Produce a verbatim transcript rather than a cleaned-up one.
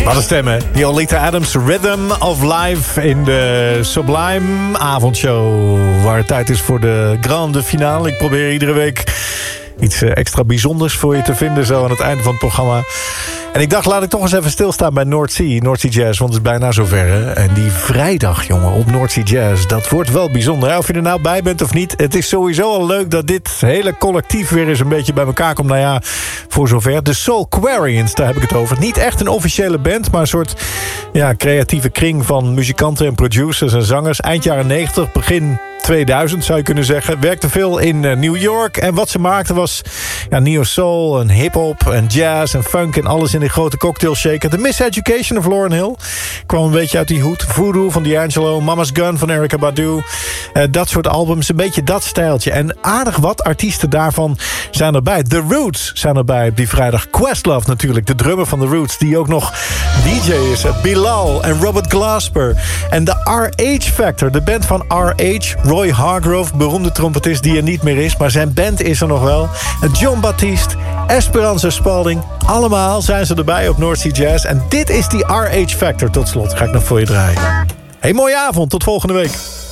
Wat een stem, hè? Yolita Adams, Rhythm of Life in de Sublime avondshow. Waar het tijd is voor de grande finale. Ik probeer iedere week iets extra bijzonders voor je te vinden, zo aan het einde van het programma. En ik dacht, laat ik toch eens even stilstaan bij North Sea, North Sea Jazz, want het is bijna zover. Hè? En die vrijdag, jongen, op North Sea Jazz, dat wordt wel bijzonder. Of je er nou bij bent of niet, het is sowieso al leuk dat dit hele collectief weer eens een beetje bij elkaar komt. Nou ja, voor zover. De Soulquarians, daar heb ik het over. Niet echt een officiële band, maar een soort ja, creatieve kring van muzikanten en producers en zangers. Eind jaren negentig, begin tweeduizend zou je kunnen zeggen. Werkte veel in New York. En wat ze maakten was ja, neo-soul en hip-hop en jazz en funk en alles in die grote cocktail shaker. The Miseducation of Lauryn Hill kwam een beetje uit die hoed. Voodoo van D'Angelo, Mama's Gun van Erykah Badu. Uh, dat soort albums, een beetje dat stijltje. En aardig wat artiesten daarvan zijn erbij. The Roots zijn erbij op die vrijdag. Questlove natuurlijk, de drummer van The Roots, die ook nog D J is. Bilal en Robert Glasper. En de R H Factor, de band van R H, Roy Hargrove, beroemde trompetist die er niet meer is, maar zijn band is er nog wel. John Baptiste, Esperanza Spalding, allemaal zijn ze erbij op North Sea Jazz. En dit is die R H Factor tot slot. Ga ik nog voor je draaien. Hey, mooie avond, tot volgende week.